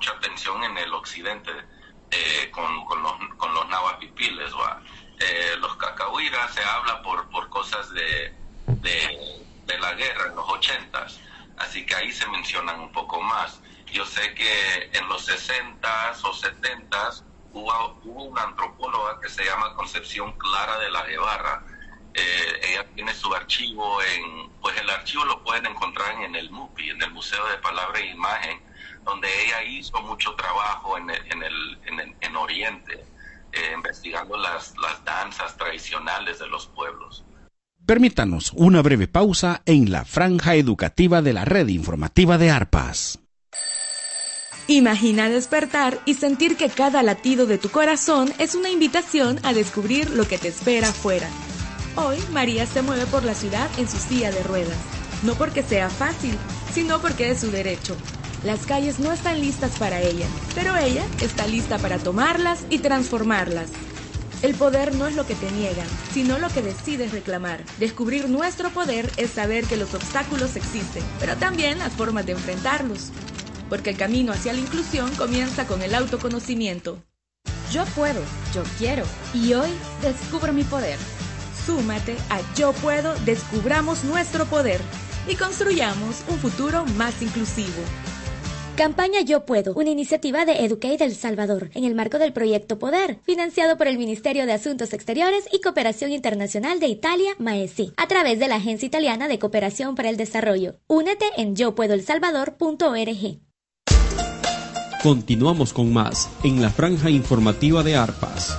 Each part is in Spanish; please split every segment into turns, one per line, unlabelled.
mucha tensión en el occidente con los nahuapipiles, los cacahuiras. Se habla por cosas de la guerra en los 80s, así que ahí se mencionan un poco más. Yo sé que en los 60s o 70s hubo una antropóloga que se llama Concepción Clara de la Guevara. Ella tiene su archivo pues el archivo lo pueden encontrar en el MUPI, en el Museo de Palabra e Imagen, donde ella hizo mucho trabajo en Oriente, investigando las danzas tradicionales de los pueblos.
Permítanos una breve pausa en la franja educativa de la red informativa de ARPAS.
Imagina despertar y sentir que cada latido de tu corazón es una invitación a descubrir lo que te espera afuera. Hoy, María se mueve por la ciudad en su silla de ruedas. No porque sea fácil, sino porque es su derecho. Las calles no están listas para ella, pero ella está lista para tomarlas y transformarlas. El poder no es lo que te niegan, sino lo que decides reclamar. Descubrir nuestro poder es saber que los obstáculos existen, pero también las formas de enfrentarlos. Porque el camino hacia la inclusión comienza con el autoconocimiento.
Yo puedo, yo quiero, y hoy descubro mi poder.
Súmate a Yo Puedo, descubramos nuestro poder y construyamos un futuro más inclusivo.
Campaña Yo Puedo, una iniciativa de Educate El Salvador, en el marco del proyecto Poder, financiado por el Ministerio de Asuntos Exteriores y Cooperación Internacional de Italia, MAESI, a través de la Agencia Italiana de Cooperación para el Desarrollo. Únete en yopuedoelsalvador.org.
Continuamos con más en la franja informativa de ARPAS.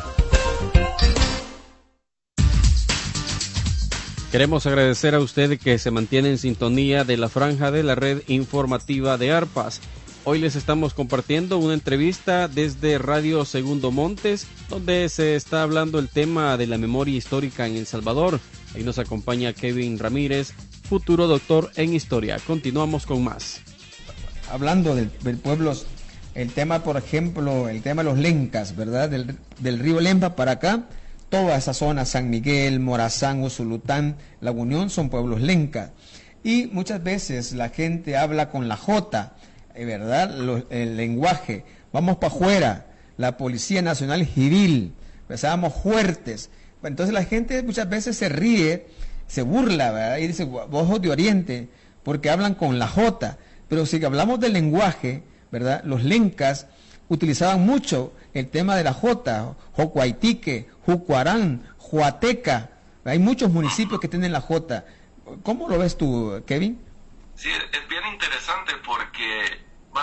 Queremos agradecer a usted que se mantiene en sintonía de la franja de la red informativa de ARPAS. Hoy les estamos compartiendo una entrevista desde Radio Segundo Montes, donde se está hablando el tema de la memoria histórica en El Salvador. Ahí nos acompaña Kevin Ramírez, futuro doctor en historia. Continuamos con más.
Hablando del pueblos, el tema, por ejemplo, el tema de los lencas, ¿verdad? Del río Lempa para acá, toda esa zona, San Miguel, Morazán, Usulután, La Unión, son pueblos lencas. Y muchas veces la gente habla con la J, ¿verdad? El lenguaje. Vamos para afuera, la Policía Nacional Civil, empezábamos fuertes. Entonces la gente muchas veces se ríe, se burla, ¿verdad? Y dice, vos sos de Oriente, porque hablan con la J. Pero si hablamos del lenguaje, ¿verdad? Los lencas utilizaban mucho el tema de la J, Jocuaitique, Jucuarán, Juateca. Hay muchos municipios que tienen la J. ¿Cómo lo ves tú, Kevin?
Sí, es bien interesante porque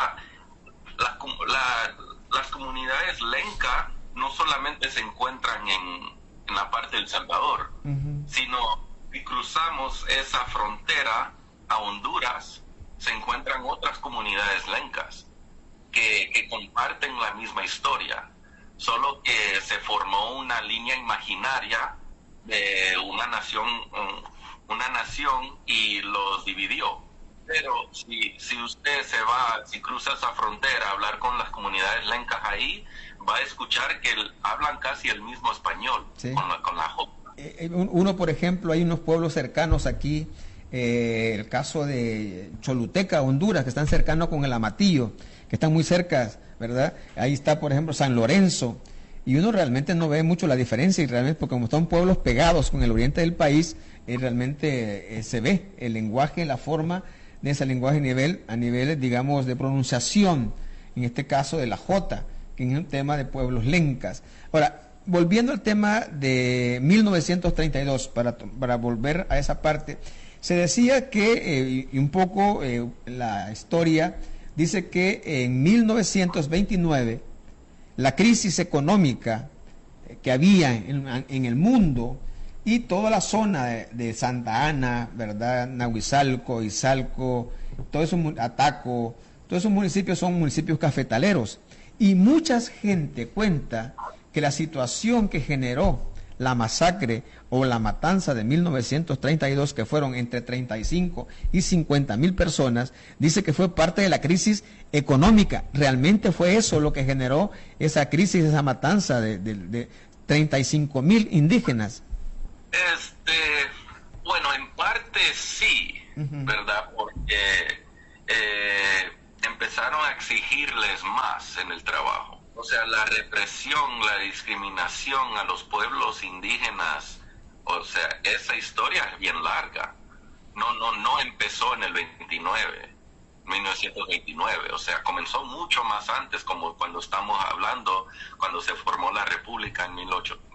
las comunidades lenca no solamente se encuentran en la parte del Salvador, sino si cruzamos esa frontera a Honduras, se encuentran otras comunidades lencas que comparten la misma historia, solo que se formó una línea imaginaria de una nación y los dividió. Pero si usted si cruza esa frontera a hablar con las comunidades lencas ahí, va a escuchar que hablan casi el mismo español, sí, con la J.
Uno, por ejemplo, hay unos pueblos cercanos aquí, el caso de Choluteca, Honduras, que están cercanos con el Amatillo, que están muy cerca, ¿verdad? Ahí está, por ejemplo, San Lorenzo, y uno realmente no ve mucho la diferencia, y realmente, porque como están pueblos pegados con el oriente del país, realmente se ve el lenguaje, la forma de ese lenguaje a nivel, digamos, de pronunciación, en este caso de la J, que es un tema de pueblos lencas. Ahora, volviendo al tema de 1932, para volver a esa parte, se decía que, y un poco la historia dice que en 1929 la crisis económica que había en el mundo y toda la zona de Santa Ana, ¿verdad? Nahuizalco, Izalco, todo eso, Ataco, todos esos municipios son municipios cafetaleros. Y mucha gente cuenta que la situación que generó la masacre o la matanza de 1932, que fueron entre 35 y 50 mil personas, dice que fue parte de la crisis económica. ¿Realmente fue eso lo que generó esa crisis, esa matanza de 35 mil indígenas?
Bueno, en parte sí, ¿verdad? Porque empezaron a exigirles más en el trabajo. O sea, la represión, la discriminación a los pueblos indígenas, o sea, esa historia es bien larga. No empezó en el 1929, o sea, comenzó mucho más antes, como cuando estamos hablando, cuando se formó la República en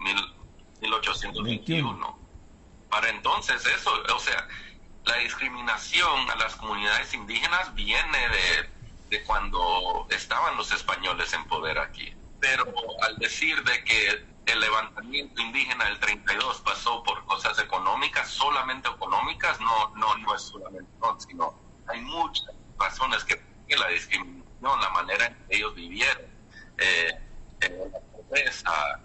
1821. Para entonces eso, o sea, la discriminación a las comunidades indígenas viene de cuando estaban los españoles en poder aquí. Pero al decir de que el levantamiento indígena del 32 pasó por cosas económicas, solamente económicas, no es solamente, sino hay muchas razones que la discriminación, la manera en que ellos vivieron, la pobreza,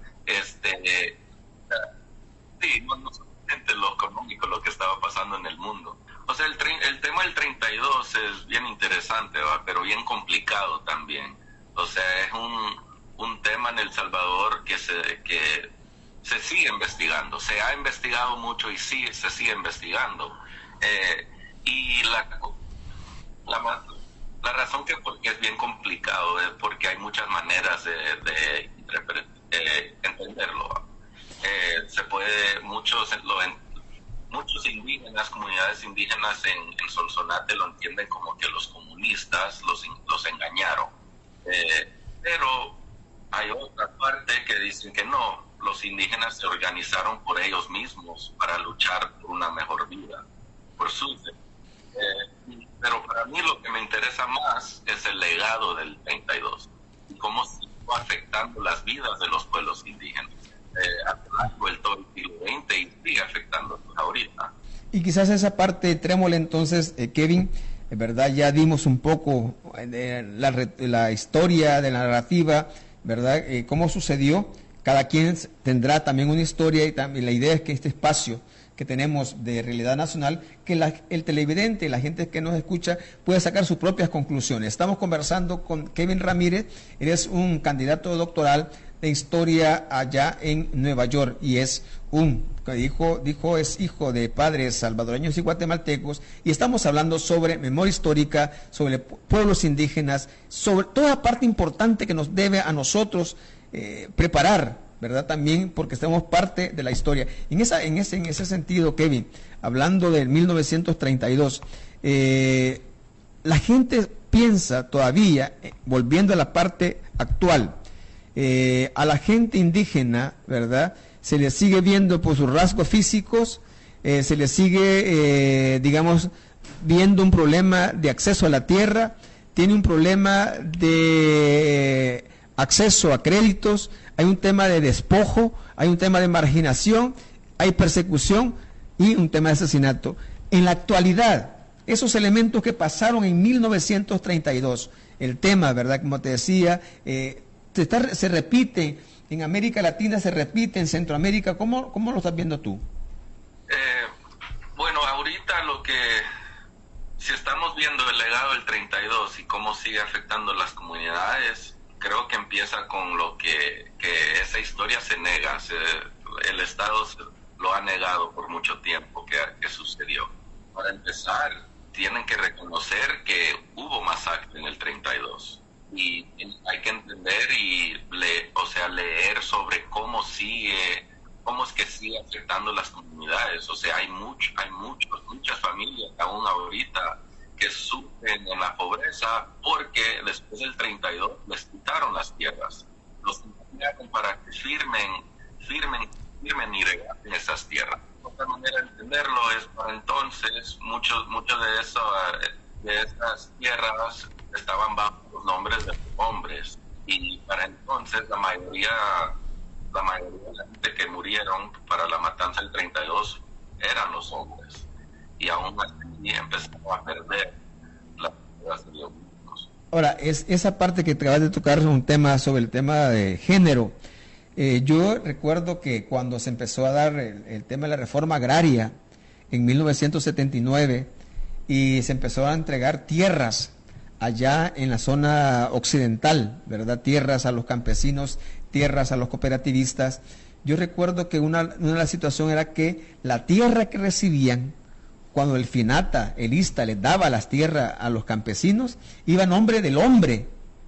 no solamente lo económico, lo que estaba pasando en el mundo. O sea, el tema del 32 es bien interesante, ¿va? Pero bien complicado también. O sea, es un tema en El Salvador que se sigue investigando. Se ha investigado mucho y sí, se sigue investigando. Y la razón porque es bien complicado es porque hay muchas maneras de entenderlo. Se puede, muchos indígenas, comunidades indígenas en Sonsonate lo entienden como que los comunistas los engañaron. Pero hay otra parte que dicen que no, los indígenas se organizaron por ellos mismos para luchar por una mejor vida, por sus pero para mí lo que me interesa más es el legado del 32 y cómo se fue afectando las vidas de los pueblos indígenas a lo largo del todo el siglo XX y sigue afectando ahorita.
Y quizás esa parte trémola entonces, Kevin, ¿verdad? Ya dimos un poco de la historia, de la narrativa, ¿verdad? Cómo sucedió. Cada quien tendrá también una historia y también la idea es que este espacio que tenemos de realidad nacional, que el televidente, la gente que nos escucha, puede sacar sus propias conclusiones. Estamos conversando con Kevin Ramírez, él es un candidato doctoral de historia allá en Nueva York y es es hijo de padres salvadoreños y guatemaltecos, y estamos hablando sobre memoria histórica, sobre pueblos indígenas, sobre toda la parte importante que nos debe a nosotros preparar, ¿verdad? También porque estamos parte de la historia. En ese sentido, Kevin, hablando del 1932, la gente piensa todavía, volviendo a la parte actual, a la gente indígena, ¿verdad?, se le sigue viendo por sus rasgos físicos, se le sigue, viendo un problema de acceso a la tierra, tiene un problema de acceso a créditos, hay un tema de despojo, hay un tema de marginación, hay persecución y un tema de asesinato. En la actualidad, esos elementos que pasaron en 1932, el tema, ¿verdad?, como te decía, se repite en América Latina, se repite en Centroamérica. ¿Cómo lo estás viendo tú?
Bueno, ahorita si estamos viendo el legado del 32 y cómo sigue afectando las comunidades, creo que empieza con lo que esa historia se nega. El Estado lo ha negado por mucho tiempo que sucedió. Para empezar, tienen que reconocer que hubo masacre en el 32. Y hay que entender y leer sobre cómo es que sigue afectando las comunidades. O sea, hay muchas familias aún ahorita que sufren en la pobreza porque después del 32 les quitaron las tierras, los engañaron para que firmen y regaten esas tierras. Otra manera de entenderlo es para entonces muchos de esas tierras estaban bajo los nombres de hombres y para entonces la mayoría de la gente que murieron para la matanza del 32 eran los hombres y aún así empezaron a perder las tierras de los niños.
Ahora, esa parte que acabas de tocar es un tema sobre el tema de género. Yo recuerdo que cuando se empezó a dar el tema de la reforma agraria en 1979 y se empezó a entregar tierras allá en la zona occidental, ¿verdad? Tierras a los campesinos, tierras a los cooperativistas. Yo recuerdo que una de las situaciones era que la tierra que recibían cuando el Finata, el Ista, les daba las tierras a los campesinos, iba a nombre del hombre.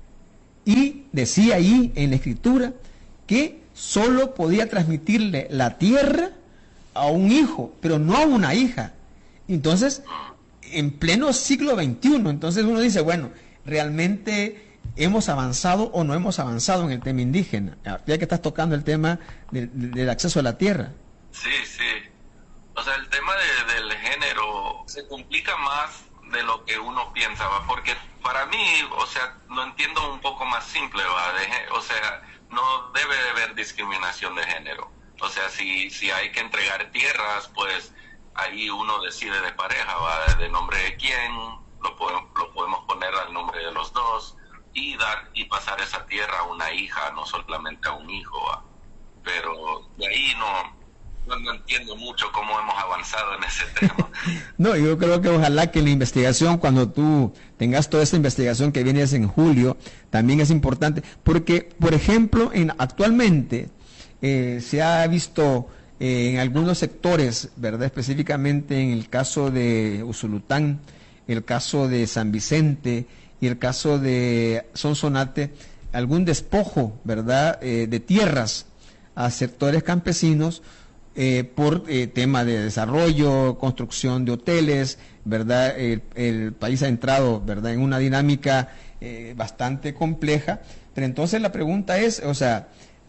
Y decía ahí en la escritura que solo podía transmitirle la tierra a un hijo, pero no a una hija. Entonces, en pleno siglo XXI, entonces uno dice, bueno, ¿realmente hemos avanzado o no hemos avanzado en el tema indígena? Ya que estás tocando el tema del acceso a la tierra.
Sí. O sea, el tema del género se complica más de lo que uno piensa, ¿va? Porque para mí, o sea, lo entiendo un poco más simple, ¿va? O sea, no debe de haber discriminación de género. O sea, si hay que entregar tierras, pues ahí uno decide de pareja, ¿va? De nombre de quién, lo podemos poner al nombre de los dos y pasar esa tierra a una hija, no solamente a un hijo, ¿va? Pero de ahí no entiendo mucho cómo hemos avanzado en ese tema.
No, yo creo que ojalá que la investigación, cuando tú tengas toda esta investigación que viene en julio, también es importante, porque, por ejemplo, actualmente se ha visto en algunos sectores, ¿verdad? Específicamente en el caso de Usulután, el caso de San Vicente y el caso de Sonsonate, algún despojo, ¿verdad? De tierras a sectores campesinos, por tema de desarrollo, construcción de hoteles, ¿verdad? El país ha entrado, ¿verdad?, en una dinámica bastante compleja, pero entonces la pregunta es, o sea,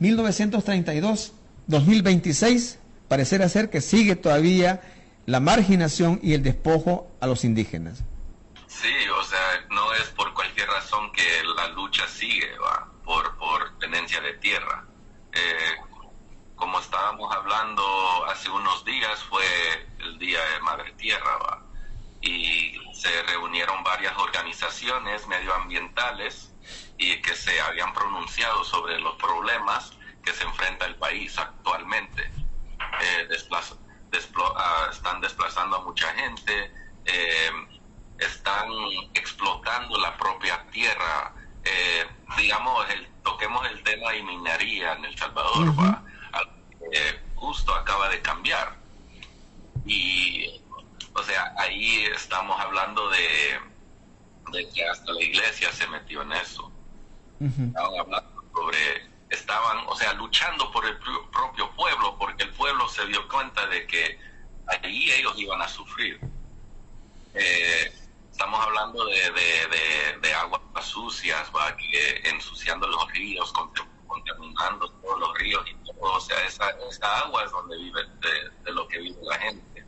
1932, 2026, pareciera ser que sigue todavía la marginación y el despojo a los indígenas.
Sí, o sea, no es por cualquier razón que la lucha sigue, ¿va? Por tenencia de tierra. Como estábamos hablando hace unos días, fue el Día de Madre Tierra, ¿va? Y se reunieron varias organizaciones medioambientales y que se habían pronunciado sobre los problemas que se enfrenta el país actualmente. Están desplazando a mucha gente, están explotando la propia tierra. Digamos, toquemos el tema de minería en El Salvador, ¿va? Justo acaba de cambiar, y o sea, ahí estamos hablando de que hasta la iglesia se metió en eso. Estaban hablando o sea, luchando por el propio pueblo, porque el pueblo se dio cuenta de que ahí ellos iban a sufrir. Estamos hablando de aguas sucias, ¿va? Que ensuciando los ríos, contaminando todos los ríos y todo. O sea, esa agua es donde vive, de lo que vive la gente.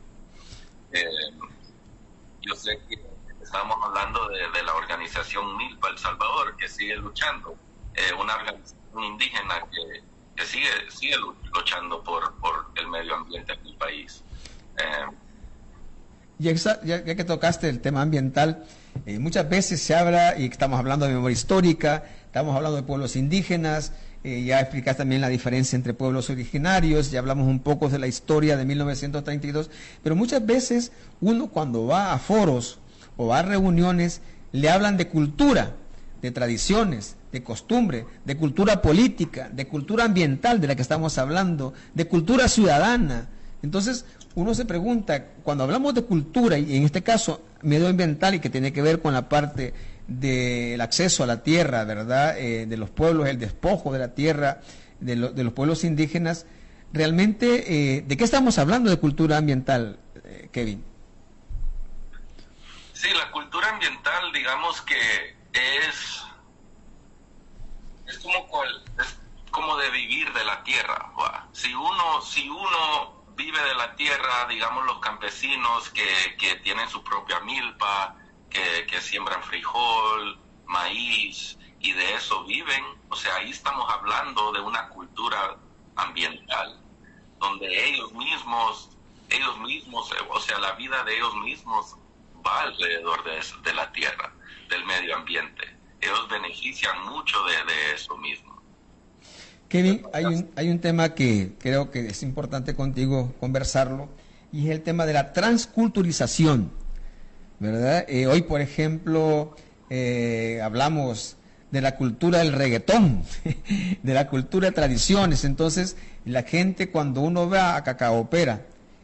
Yo sé que estamos hablando de la organización Milpa El Salvador, que sigue luchando, una organización indígena que sigue luchando por el medio ambiente en el país.
Ya que tocaste el tema ambiental, muchas veces se habla, y estamos hablando de memoria histórica, estamos hablando de pueblos indígenas, ya explicaste también la diferencia entre pueblos originarios, ya hablamos un poco de la historia de 1932, pero muchas veces uno cuando va a foros o va a reuniones, le hablan de cultura, de tradiciones, de costumbre, de cultura política, de cultura ambiental de la que estamos hablando, de cultura ciudadana. Entonces uno se pregunta, cuando hablamos de cultura, y en este caso medioambiental, y que tiene que ver con la parte del acceso a la tierra, ¿verdad?, de los pueblos, el despojo de la tierra de los pueblos indígenas, realmente, ¿de qué estamos hablando de cultura ambiental, Kevin?
Sí, la cultura ambiental, digamos que es como de vivir de la tierra, ¿va? Si uno vive de la tierra, digamos los campesinos que tienen su propia milpa, que siembran frijol, maíz, y de eso viven, o sea, ahí estamos hablando de una cultura ambiental, donde ellos mismos, o sea, la vida de ellos mismos va alrededor de la tierra, del medio ambiente. Ellos benefician mucho de eso mismo.
Kevin, hay un tema que creo que es importante contigo conversarlo, y es el tema de la transculturización, ¿verdad? Hoy, por ejemplo, hablamos de la cultura del reggaetón, de la cultura de tradiciones. Entonces, la gente, cuando uno va a Cacaopera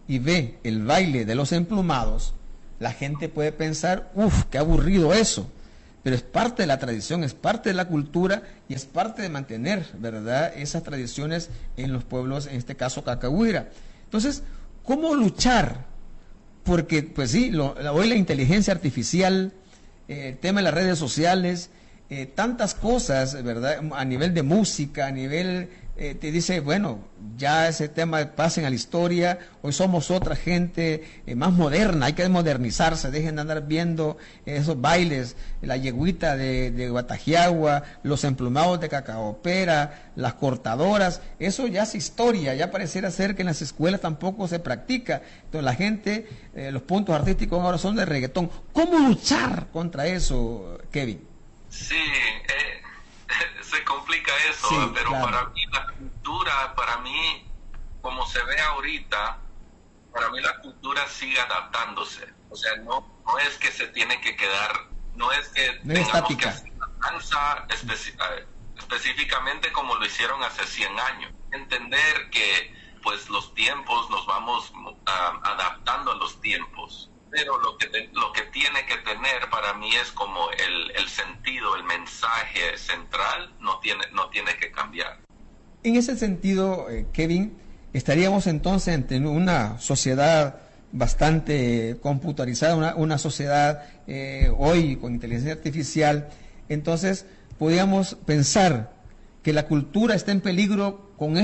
y ve el baile de los emplumados, la gente puede pensar, qué aburrido eso, pero es parte de la tradición, es parte de la cultura y es parte de mantener, ¿verdad?, esas tradiciones en los pueblos, en este caso cacahuira. Entonces, ¿cómo luchar? Porque, pues sí, hoy la inteligencia artificial, el tema de las redes sociales, tantas cosas, ¿verdad?, a nivel de música, a nivel, te dice, bueno, ya ese tema pasen a la historia, hoy somos otra gente más moderna, hay que modernizarse, dejen de andar viendo esos bailes, la yeguita de Guatajiagua, los emplumados de Cacaopera, las cortadoras, eso ya es historia, ya pareciera ser que en las escuelas tampoco se practica, entonces la gente, los puntos artísticos ahora son de reggaetón. ¿Cómo luchar contra eso, Kevin?
Sí, se complica eso,
sí,
pero
claro.
Para mí la cultura, para mí, como se ve ahorita, para mí la cultura sigue adaptándose. O sea, no es que se tiene que quedar, no es que tengamos
estática.
que hacer una danza específicamente como lo hicieron hace 100 años. Entender que pues los tiempos, nos vamos adaptando a los tiempos. Pero lo que tiene que tener para mí es como el sentido, el mensaje central no tiene que cambiar.
En ese sentido, Kevin, estaríamos entonces ante una sociedad bastante computarizada, una sociedad hoy con inteligencia artificial. Entonces, podríamos pensar que la cultura está en peligro con